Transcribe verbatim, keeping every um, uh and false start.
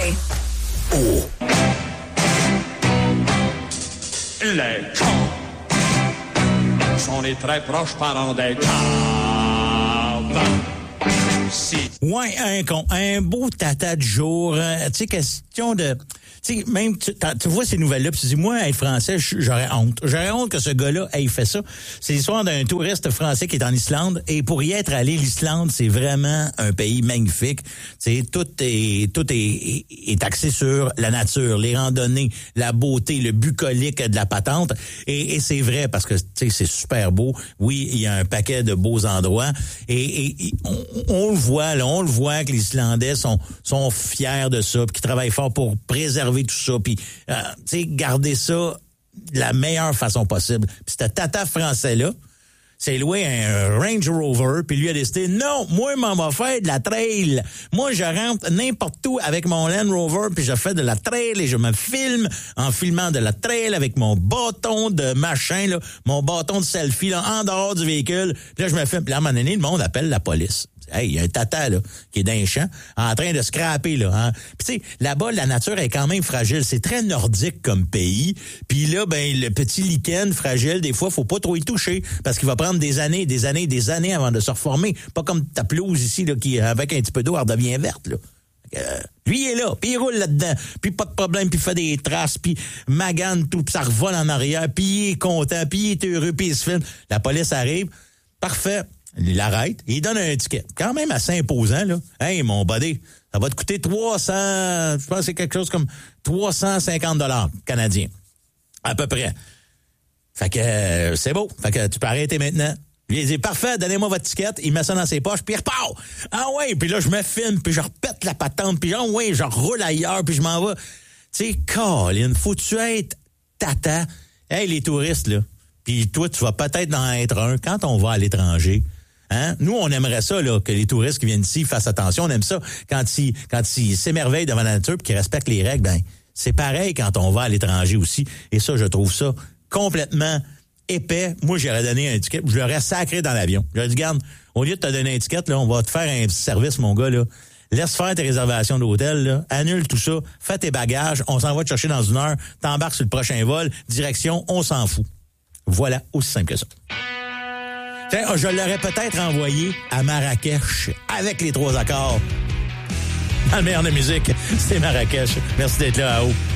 Oh! Les camps sont les très proches parents des caves. Si. Ouais, un con, un beau tata du jour. Euh, tu sais, question de... Tu sais, même, tu, tu vois ces nouvelles-là, puis tu dis, moi, être français, j'aurais honte. J'aurais honte que ce gars-là ait fait ça. C'est l'histoire d'un touriste français qui est en Islande, et pour y être allé, l'Islande, c'est vraiment un pays magnifique. Tu sais, tout est, tout est, est, est axé sur la nature, les randonnées, la beauté, le bucolique de la patente. Et, et c'est vrai, parce que, tu sais, c'est super beau. Oui, il y a un paquet de beaux endroits. Et, et, et on, on le voit, là, on le voit que les Islandais sont, sont fiers de ça, puis qu'ils travaillent fort pour préserver tout ça, puis euh, tu sais, garder ça de la meilleure façon possible. Puis ce tata français-là s'est loué un Range Rover, puis lui a décidé, non, moi, je m'en vais faire de la trail. Moi, je rentre n'importe où avec mon Land Rover, puis je fais de la trail, et je me filme en filmant de la trail avec mon bâton de machin, là, mon bâton de selfie, là, en dehors du véhicule. Puis là, je me filme. Puis là, à un moment donné, le monde appelle la police. Hey, il y a un tata, là, qui est dans les champs, en train de scraper, là. Hein. Puis tu sais, là-bas, la nature est quand même fragile. C'est très nordique comme pays. Puis là, ben, le petit lichen fragile, des fois, faut pas trop y toucher, parce qu'il va prendre des années, des années, des années avant de se reformer. Pas comme ta pelouse ici, là, qui, avec un petit peu d'eau, elle redevient verte, là. Euh, lui, il est là, puis il roule là-dedans, puis pas de problème, puis il fait des traces, puis magane tout, puis ça revole en arrière, puis il est content, puis il est heureux, puis il se filme. La police arrive, parfait. Il l'arrête, il donne un ticket. Quand même assez imposant, là. Hey, mon buddy, ça va te coûter trois cents, je pense que c'est quelque chose comme trois cent cinquante dollars canadiens. À peu près. Fait que, euh, c'est beau. Fait que tu peux arrêter maintenant. Lui, il dit, parfait, donnez-moi votre ticket. Il met ça dans ses poches, puis il repart. Ah ouais, puis là, je me filme, puis je repète la patente, puis ah ouais, je roule ailleurs, puis je m'en vais. Tu sais, Colin, faut-tu être tata? Hey, les touristes, là. Puis toi, tu vas peut-être en être un quand on va à l'étranger. Hein? Nous, on aimerait ça, là, que les touristes qui viennent ici fassent attention. On aime ça quand ils, quand ils s'émerveillent devant la nature et qu'ils respectent les règles. Ben, c'est pareil quand on va à l'étranger aussi. Et ça, je trouve ça complètement épais. Moi, j'aurais donné un ticket. Je l'aurais sacré dans l'avion. J'aurais dit, garde, au lieu de te donner un ticket, là, on va te faire un petit service, mon gars, là. Laisse faire tes réservations d'hôtel, là. Annule tout ça. Fais tes bagages. On s'en va te chercher dans une heure. T'embarques sur le prochain vol. Direction, on s'en fout. Voilà, aussi simple que ça. Tiens, je l'aurais peut-être envoyé à Marrakech avec les trois accords. Dans le meilleur de musique, c'est Marrakech. Merci d'être là, à haut.